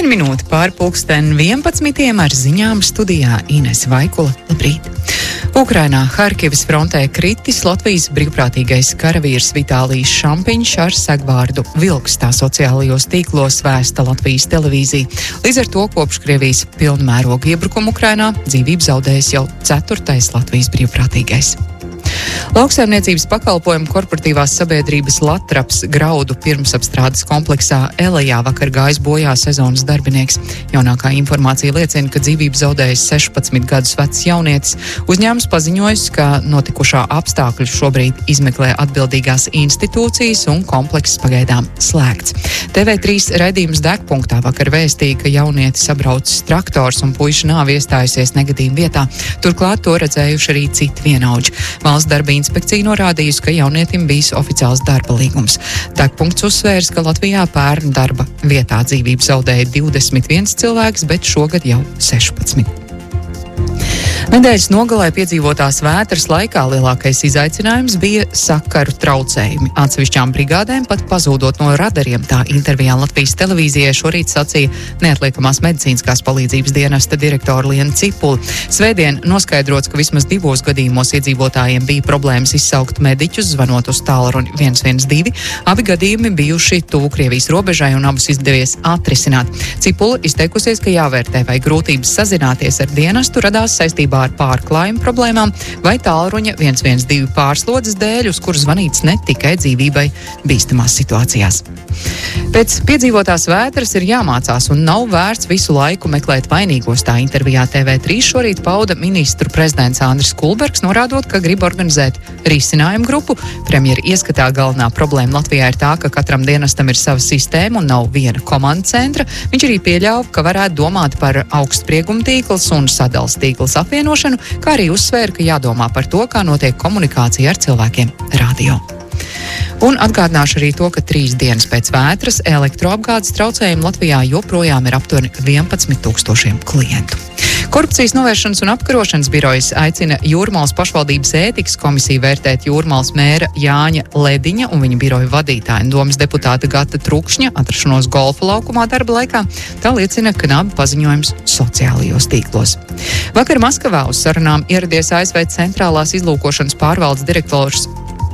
1 minūte pār pulksten 11 ar ziņām studijā Ines Vaikula. Labrīt! Ukrainā Harkivas frontē kritis Latvijas brīvprātīgais karavīrs Vitālijs Šampiņš ar segvārdu Vilks tā sociālajos tīklos vēsta Latvijas televīzija. Līdz ar to kopš Krievijas pilnmēroga iebrukuma Ukrainā dzīvību zaudējis jau 4. Latvijas brīvprātīgais. Lauksaimniecības pakalpojumu korporatīvās sabiedrības Latraps graudu pirmsapstrādes kompleksā Elejā vakar gājis bojā sezonas darbinieks. Jaunākā informācija liecina, ka dzīvību zaudējis 16 gadus vecs jaunietis. Uzņēmums paziņojis, ka notikušā apstākļu šobrīd izmeklē atbildīgās institūcijas un komplekss pagaidām slēgts. TV3 raidījums Degpunktā vakar vēstīja, ka jaunietis sabraucis traktors un puiša nāve iestājusies negadījuma vietā. Turklāt to redzējuši arī citi vienaudži. Valsts darba inspekcija norādījusi, ka jaunietim bijis oficiāls darba līgums. Degpunkts uzsvērs, ka Latvijā pērn darba vietā dzīvību zaudēja 21 cilvēks, bet šogad jau 16. Nedēļas nogalē piedzīvotās vētras laikā lielākais izaicinājums bija sakaru traucējumi. Atsevišķām brigādēm pat pazūdot no radariem, tā intervijā Latvijas televīzijai šorīt sacīja neatliekamās medicīniskās palīdzības dienesta direktora Liena Cipula. Svētdien noskaidrots, ka vismaz 2 gadījumos iedzīvotājiem bija problēmas izsaukt mediķus, zvanot uz tālruni 112. Abi gadījumi bijuši tuvu Krievijas robežai un abus izdevies atrisināt. Cipula izteikusies, ka jāvērtē, vai grūtības sazināties ar dienestu radās saistībā ar pārklājumu problēmām vai tālruņa 112 pārslodzes dēļ, uz kuru zvanīts ne tikai dzīvībai bīstamās situācijās. Pēc piedzīvotās vētras ir jāmācās un nav vērts visu laiku meklēt vainīgos, tā intervijā TV3 šorīt pauda ministru prezidents Andris Kulbergs, norādot, ka grib organizēt risinājumu grupu. Premjera ieskatā galvenā problēma Latvijā ir tā, ka katram dienestam ir sava sistēma un nav viena komanda centra. Viņš arī pieļauj, ka varētu domāt par augstsprieguma tīkls un sadales tīkls apvienošanu, kā arī uzsvēra, ka jādomā par to, kā notiek komunikācija ar cilvēkiem radio. Un atgādināšu arī to, ka 3 dienas pēc vētras elektroapgādes traucējumi Latvijā joprojām ir aptuveni 11,000 klientu. Korupcijas novēršanas un apkarošanas birojas aicina Jūrmalas pašvaldības ētikas komisiju vērtēt Jūrmalas mēra Jāņa Lediņa un viņa biroja vadītāja domas deputāta Gata Trukšņa atrašanos golfa laukumā darba laikā. Tā liecina knabi paziņojums sociālajos tīklos. Vakar Maskavā uz sarunām ieradies ASV centrālās izlūkošanas pārvaldes direktors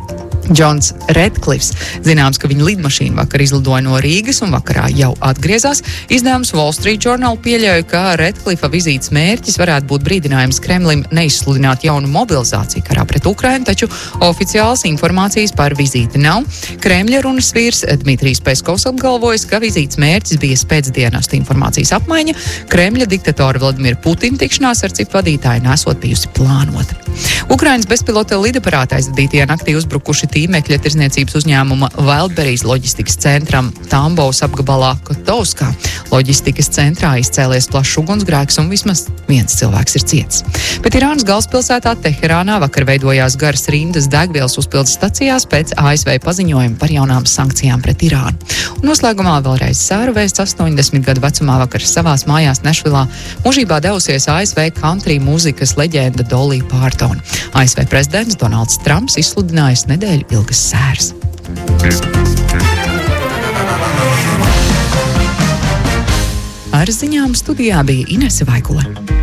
Džons Redklifs. Zināms, ka viņa lidmašīna vakar izlidoja no Rīgas un vakarā jau atgriezās. Izdevums Wall Street Journal pieļauj, ka Redklifa vizītes mērķis varētu būt brīdinājums Kremlim neizsludināt jaunu mobilizāciju karā pret Ukrainu, taču oficiālas informācijas par vizīti nav. Kremļa runas vīrs Dmitrijs Peskovs apgalvojas, ka vizītes mērķis bija spēcdienestu informācijas apmaiņa. Kremļa diktatora Vladimira Putina tikšanās ar cipu vadītāju nesot bijusi plānota. Ukrainas bezpilota lidaparāta aizvadītajā naktī uzbrukuši tīmekļa tirzniecības uzņēmuma Wildberries loģistikas centram Tambovas apgabalā Kotovskā. Loģistikas centrā izcēlies plašs ugunsgrēks un vismaz 1 cilvēks ir ciets. Bet Irānas galvaspilsētā Teherānā vakar veidojās garas rindas degvielas uzpildes stacijās pēc ASV paziņojuma par jaunām sankcijām pret Irānu. Un noslēgumā vēlreiz sēru vēsts 80 gadu vecumā vakar savās mājās Nešvilā mūžībā devusies ASV country mūzikas leģenda Dolly Parton. ASV prezidents Donalds Trumps izsludinājis nedēļu ilgas sēras. Ar ziņām studijā bija Inese Vaikula.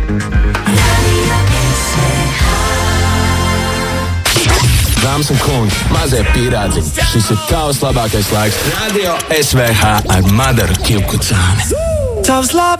Dāmas un kungi, mazie pīrādziņi, šis ir tavs labākais laiks. Radio SVH ar Madaru Kivkucāni.